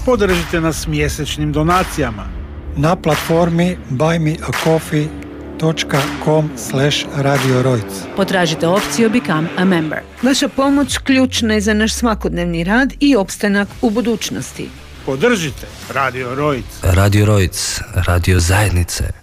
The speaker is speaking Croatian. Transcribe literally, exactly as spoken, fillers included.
Podržite nas mjesečnim donacijama na platformi buy me a coffee dot com slash radio rojc. Potražite opciju Become a Member. Vaša pomoć ključna je za naš svakodnevni rad i opstanak u budućnosti. Podržite Radio Rojc. Radio Rojc, radio zajednice.